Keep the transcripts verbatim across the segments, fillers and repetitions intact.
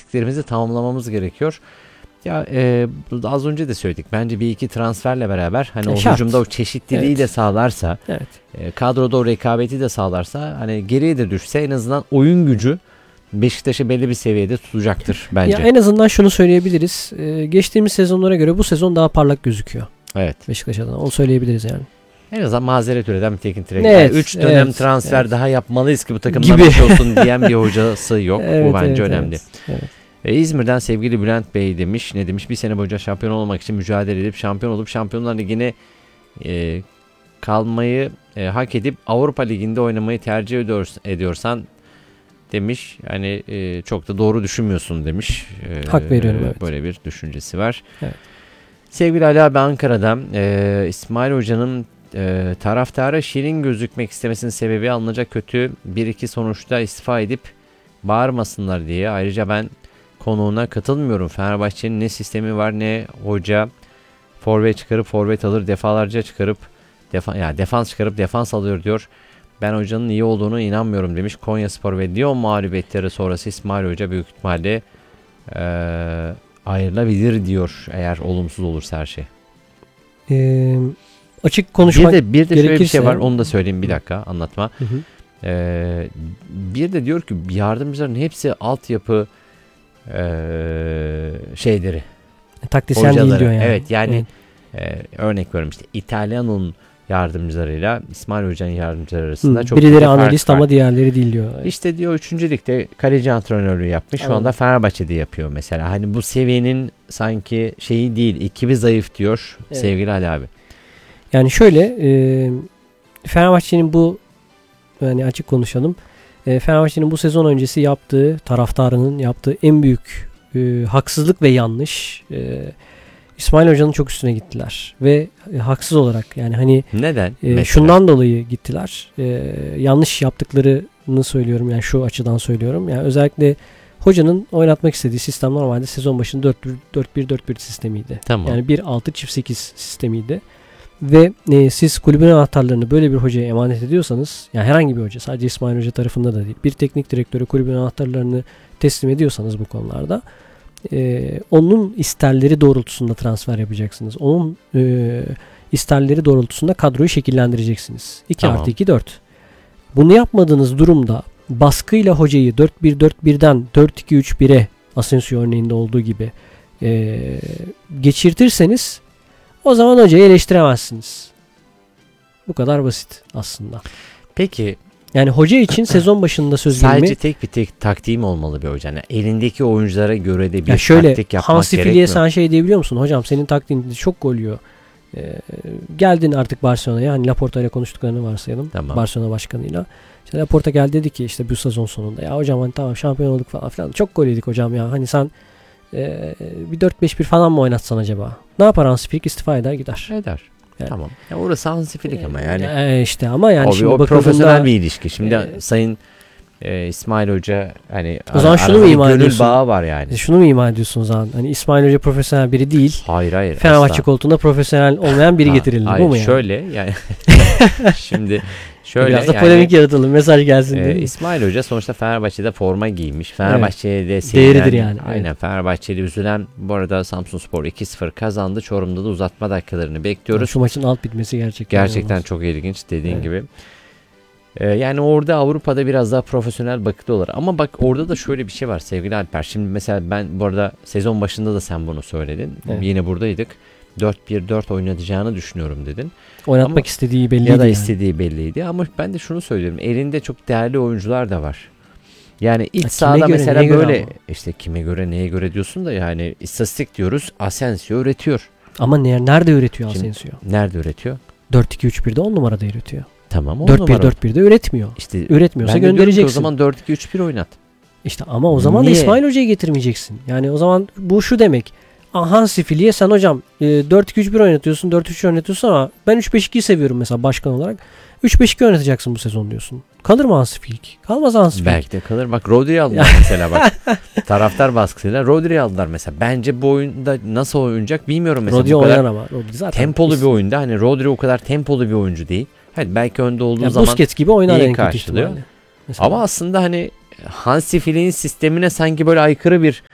eksiklerimizi tamamlamamız gerekiyor. Ya e, az önce de söyledik. Bence bir iki transferle beraber hani e, o şart. Hücumda o çeşitliliği evet. de sağlarsa, evet. e, kadroda o rekabeti de sağlarsa, hani geriye de düşse en azından oyun gücü Beşiktaş'ı belli bir seviyede tutacaktır bence. Ya en azından şunu söyleyebiliriz. Ee, geçtiğimiz sezonlara göre bu sezon daha parlak gözüküyor. Evet. Beşiktaş adına. Onu söyleyebiliriz yani. En azından mazeret üreten bir teknik direktör. üç evet, dönem evet, transfer evet. daha yapmalıyız ki bu takımdan bir şey olsun diyen bir hocası yok. evet, bu bence evet, önemli. Evet, evet. E, İzmir'den sevgili Bülent Bey demiş. Ne demiş? Bir sene boyunca şampiyon olmak için mücadele edip şampiyon olup Şampiyonlar Ligi'ne e, kalmayı e, hak edip Avrupa Ligi'nde oynamayı tercih ediyor, ediyorsan demiş. Yani e, çok da doğru düşünmüyorsun demiş. E, hak veriyorum evet. Böyle bir düşüncesi var. Evet. Sevgili Ali abi Ankara'da e, İsmail Hoca'nın e, taraftara şirin gözükmek istemesinin sebebi alınacak kötü bir iki sonuçta istifa edip bağırmasınlar diye. Ayrıca ben konuğuna katılmıyorum. Fenerbahçe'nin ne sistemi var ne hoca forvet çıkarıp forvet alır, defalarca çıkarıp defa, yani defans çıkarıp defans alıyor diyor. Ben hocanın iyi olduğunu inanmıyorum demiş. Konyaspor ve Lyon mağlubiyetleri sonrası İsmail Hoca büyük ihtimalle e, ayrılabilir diyor eğer olumsuz olursa her şey. Ee, açık konuşmak bir de, bir de gerekirse... şöyle bir şey var, onu da söyleyeyim bir dakika anlatma. Hı hı. Ee, bir de diyor ki yardımcıların hepsi altyapı Ee, şeyleri taktisyen değil diyor yani. Evet yani evet. E, örnek veriyorum işte İtalyan'ın yardımcılarıyla İsmail Hoca'nın yardımcıları arasında Hı, çok birileri analist ama diğerleri değil diyor. İşte diyor üçüncü ligde kaleci antrenörlüğü yapmış. Şu anda Fenerbahçe'de yapıyor mesela. Hani bu seviyenin sanki şeyi değil, ekibi zayıf diyor evet. sevgili Ali abi. Yani şöyle e, Fenerbahçe'nin bu yani açık konuşalım. E, Fenerbahçe'nin bu sezon öncesi yaptığı, taraftarının yaptığı en büyük e, haksızlık ve yanlış. E, İsmail Hoca'nın çok üstüne gittiler ve e, haksız olarak yani hani neden? E, şundan dolayı gittiler. E, yanlış yaptıklarını söylüyorum yani şu açıdan söylüyorum. Yani özellikle hocanın oynatmak istediği sistem normalde sezon başında dört bir dört bir sistemiydi. Tamam. Yani bir altı çift sekiz sistemiydi. Ve e, siz kulübün anahtarlarını böyle bir hocaya emanet ediyorsanız, yani herhangi bir hoca, sadece İsmail Hoca tarafında da değil, bir teknik direktöre kulübün anahtarlarını teslim ediyorsanız bu konularda e, onun isterleri doğrultusunda transfer yapacaksınız. Onun e, isterleri doğrultusunda kadroyu şekillendireceksiniz. iki tamam. artı iki dört. Bunu yapmadığınız durumda baskıyla hocayı dört bir dört birden dört iki üç bire Asensio örneğinde olduğu gibi e, geçirtirseniz o zaman hocayı eleştiremezsiniz. Bu kadar basit aslında. Peki. Yani hoca için sezon başında söz sadece gelimi... tek bir tek taktiği mi olmalı bir hoca? Yani elindeki oyunculara göre de bir ya şöyle, taktik yapmak Hansi gerekmiyor. Flick'e sen şey diyebiliyor musun? Hocam senin taktiğin çok gol yiyor. Ee, geldin artık Barcelona'ya. Hani Laporta ile konuştuklarını varsayalım. Tamam. Barcelona başkanıyla. İşte Laporta geldi dedi ki işte bu sezon sonunda. Ya hocam hani tamam şampiyon olduk falan filan. Çok gol yedik hocam ya. Hani sen e, bir dört beş bir falan mı oynatsan acaba? Ne yapar Hansi Flick? İstifa eder gider. Eder. Yani. Tamam. Ya orası Hansi Flick ama yani. E, işte ama yani o, şimdi o profesyonel bir ilişki. Şimdi e, Sayın e, İsmail Hoca hani o zaman şunu mu ima ediyorsun? Bağı var yani. E, şunu mu ima ediyorsun o zaman? Hani İsmail Hoca profesyonel biri değil. Hayır hayır. Fenerbahçe koltuğunda profesyonel olmayan biri ha, getirildi. Hayır, bu mu yani? Şöyle yani. Şimdi şöyle biraz da yani, polemik yaratalım, mesaj gelsin diye. E, İsmail Hoca sonuçta Fenerbahçe'de forma giymiş. Fenerbahçe'de evet. sevilen, değeridir yani. Aynen evet. Fenerbahçe'de üzülen, bu arada Samsunspor iki sıfır kazandı. Çorum'da da uzatma dakikalarını bekliyoruz. Yani şu maçın alt bitmesi gerçekten Gerçekten olmaz. çok ilginç dediğin evet. gibi. Ee, yani orada Avrupa'da biraz daha profesyonel bakılıyorlar. Ama bak orada da şöyle bir şey var sevgili Alper. Şimdi mesela ben bu arada sezon başında da sen bunu söyledin. Evet. Yine buradaydık. dört bir dört oynatacağını düşünüyorum dedin. Oynatmak ama, istediği belliydi. Ya da yani. istediği belliydi. Ama ben de şunu söylüyorum. Elinde çok değerli oyuncular da var. Yani iç ya sahada göre, mesela böyle ama? işte kime göre neye göre diyorsun da yani istatistik diyoruz. Asensio üretiyor. Ama nerede üretiyor Asensio? Nerede üretiyor? dört iki üç birde on numarada üretiyor. Tamam, dört bir dört birde üretmiyor. İşte üretmiyorsa göndereceksin. O zaman dört iki üç bir oynat. İşte ama o zaman Niye? da İsmail Hoca'yı getirmeyeceksin. Yani o zaman bu şu demek. Hansi Flick'e sen hocam dört iki üç bir oynatıyorsun, dört üç üç oynatıyorsun ama ben üç beş ikiyi seviyorum mesela başkan olarak. üç beş iki oynatacaksın bu sezon diyorsun. Kalır mı Hansi Flick? Kalmaz Hansi Flick. Belki de kalır. Bak Rodri'yi aldılar mesela bak. Taraftar baskısıyla Rodri'yi aldılar mesela. Bence bu oyunda nasıl oynayacak bilmiyorum mesela. Rodri oynar ama. Rodri zaten tempolu is- bir oyunda. Hani Rodri o kadar tempolu bir oyuncu değil. Hadi belki önde olduğu yani zaman Busquets gibi oynar iyi karşılıyor. Ama aslında hani Hansi Flick'in sistemine sanki böyle aykırı bir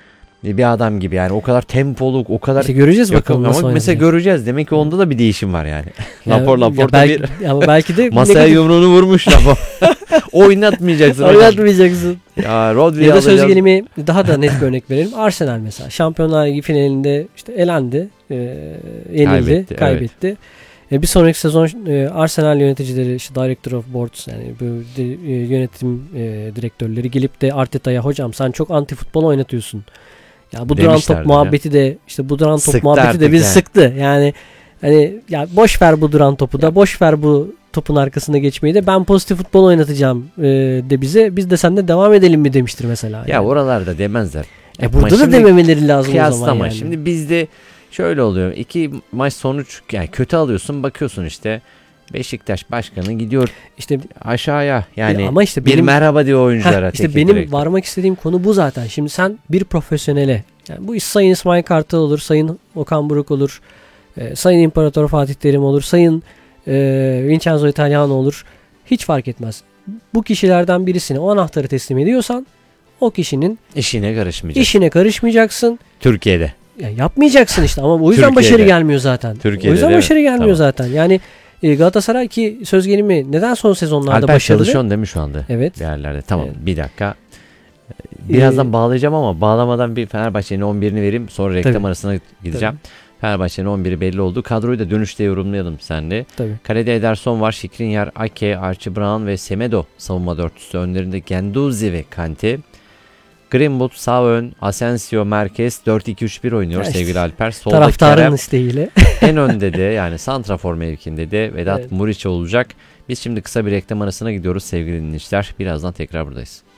bir adam gibi yani o kadar tempoluk o kadar İşte göreceğiz Yok, bakalım ama nasıl mesela oynayacak. göreceğiz. Demek ki onda da bir değişim var yani. Ya- Lapor ya Laporta belki, bir ama belki de masaya negatif yumruğunu vurmuş Lapor. Oynatmayacaksın hocam. oynatmayacaksın. Ya Rodri'yi Ya da söz alacağız. gelimi daha da net bir örnek verelim. Arsenal mesela Şampiyonlar Ligi finalinde işte elendi, e, yenildi, Kaybetti, kaybetti. E, bir sonraki sezon e, Arsenal yöneticileri, işte Director of Boards yani bu de- e, yönetim e, direktörleri gelip de Arteta'ya hocam sen çok anti futbol oynatıyorsun. Ya bu duran Demişlerdi top muhabbeti de işte bu duran top Sıktı muhabbeti artık de bizi yani. sıktı. Yani hani ya boş ver bu duran topu da, boş ver bu topun arkasına geçmeyi de, ben pozitif futbol oynatacağım e, de bize, biz de seninle devam edelim mi demiştir mesela. Ya yani. oralarda demezler. E Ama burada da şimdi dememeleri lazım o Kıyaslama. zaman yani. Şimdi bizde şöyle oluyor. İki maç sonuç yani kötü alıyorsun bakıyorsun işte Beşiktaş başkanı gidiyor işte aşağıya yani e, ama işte bir benim merhaba diyor oyunculara. Heh, işte teknik benim direktör. varmak istediğim konu bu zaten. Şimdi sen bir profesyonele, yani bu iş Sayın İsmail Kartal olur, Sayın Okan Buruk olur, e, Sayın İmparator Fatih Terim olur, Sayın e, Vincenzo Italiano olur. Hiç fark etmez. Bu kişilerden birisine o anahtarı teslim ediyorsan o kişinin İşine karışmayacak. işine karışmayacaksın. Türkiye'de. Ya yapmayacaksın işte, ama o yüzden Türkiye'de. başarı gelmiyor zaten. Türkiye'de o yüzden değil mi? başarı gelmiyor Tamam. zaten. Yani e, Galatasaray ki söz gelimi neden son sezonlarda Alper başarılı? çalışıyorsun değil mi şu anda? Evet. Bir yerlerde. Tamam Evet. bir dakika. Birazdan Ee, bağlayacağım ama bağlamadan bir Fenerbahçe'nin on birini vereyim. Sonra reklam Tabii. arasına gideceğim. Fenerbahçe'nin on biri belli oldu. Kadroyu da dönüşte yorumlayalım seninle. Tabii. Kalede Ederson var. Skriniar, Ake, Archie Brown ve Semedo savunma dörtlüsü. Önlerinde Guendouzi ve Kante. Greenwood sağ ön, Asensio, Merkez dört iki üç bir oynuyor Ya işte, sevgili Alper. Solda Taraftarın Kerem, isteğiyle. en önde de yani santrafor mevkinde de Vedat Evet. Muriç olacak. Biz şimdi kısa bir reklam arasına gidiyoruz sevgili dinleyiciler. Birazdan tekrar buradayız.